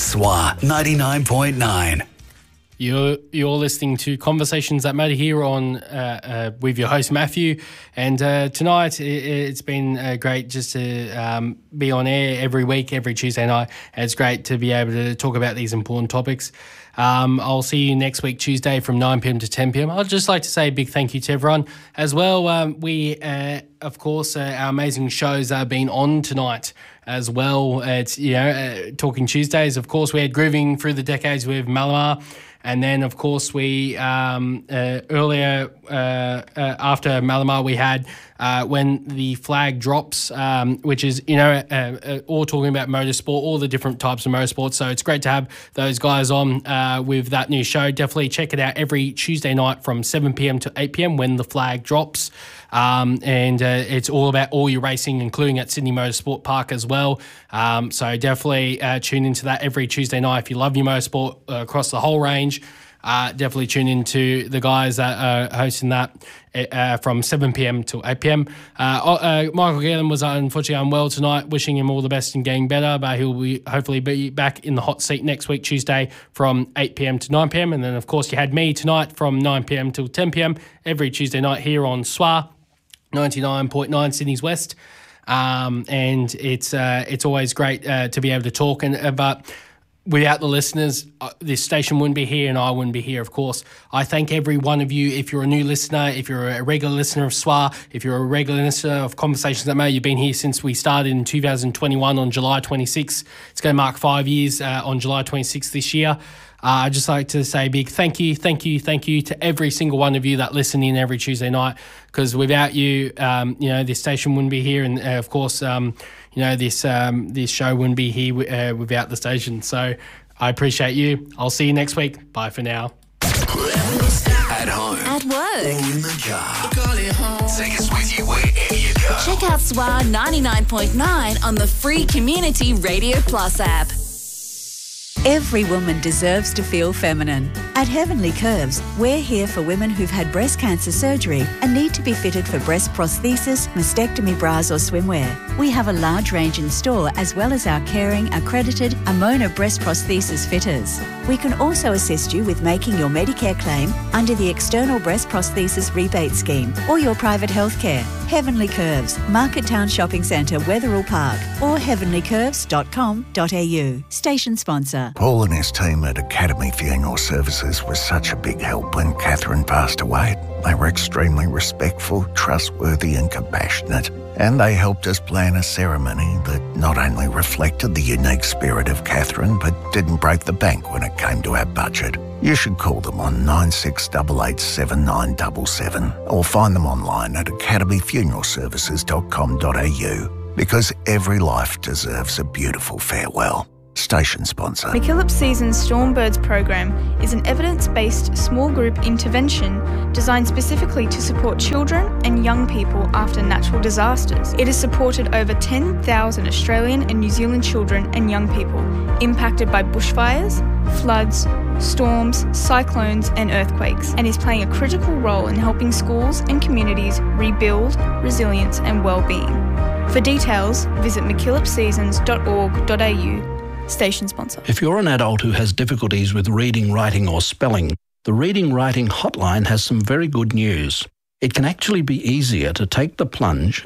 SWA 99.9. You're listening to Conversations That Matter here on with your host Matthew, and tonight it's been great just to be on air every week, every Tuesday night. And it's great to be able to talk about these important topics. I'll see you next week Tuesday from 9 p.m. to 10 p.m. I'd just like to say a big thank you to everyone as well. We of course our amazing shows are being on tonight as well. It's Talking Tuesdays. Of course, we had Grooving Through the Decades with Malamar. And then, of course, we earlier after Malamar, we had When the Flag Drops, which is, all talking about motorsport, all the different types of motorsports. So it's great to have those guys on with that new show. Definitely check it out every Tuesday night from 7 p.m. to 8 p.m. When the Flag Drops. And it's all about all your racing, including at Sydney Motorsport Park as well. So definitely tune into that every Tuesday night. If you love your motorsport across the whole range, definitely tune into the guys that are hosting that from 7 p.m. to 8 p.m. Michael Galen was unfortunately unwell tonight. Wishing him all the best and getting better, but he'll hopefully be back in the hot seat next week, Tuesday, from 8 p.m. to 9 p.m. And then, of course, you had me tonight from 9 p.m. till 10 p.m. every Tuesday night here on SWA 99.9 Sydney's West. And it's always great to be able to talk. But without the listeners, this station wouldn't be here and I wouldn't be here, of course. I thank every one of you. If you're a new listener, if you're a regular listener of SWA, if you're a regular listener of Conversations That Matter, you've been here since we started in 2021 on July 26. It's going to mark 5 years on July 26 this year. I'd just like to say a big thank you to every single one of you that listen in every Tuesday night, because without you, this station wouldn't be here, and of course, this show wouldn't be here without the station. So I appreciate you. I'll see you next week. Bye for now. At home. At work. Or in the car. Take us with you wherever you go. Check out SWA 99.9 on the free Community Radio Plus app. Every woman deserves to feel feminine. At Heavenly Curves, we're here for women who've had breast cancer surgery and need to be fitted for breast prosthesis, mastectomy bras or swimwear. We have a large range in store, as well as our caring, accredited Amona breast prosthesis fitters. We can also assist you with making your Medicare claim under the External Breast Prosthesis Rebate Scheme or your private healthcare. Heavenly Curves, Market Town Shopping Centre, Wetherill Park, or heavenlycurves.com.au. Station sponsor. Paul and his team at Academy Funeral Services was such a big help when Catherine passed away. They were extremely respectful, trustworthy and compassionate, and they helped us plan a ceremony that not only reflected the unique spirit of Catherine, but didn't break the bank when it came to our budget. You should call them on 96887977 or find them online at academyfuneralservices.com.au, because every life deserves a beautiful farewell. Station sponsor. McKillop Seasons Stormbirds program is an evidence-based small group intervention designed specifically to support children and young people after natural disasters. It has supported over 10,000 Australian and New Zealand children and young people impacted by bushfires, floods, storms, cyclones and earthquakes, and is playing a critical role in helping schools and communities rebuild resilience and well-being. For details, visit mckillopseasons.org.au. Station sponsor. If you're an adult who has difficulties with reading, writing or spelling, the Reading Writing Hotline has some very good news. It can actually be easier to take the plunge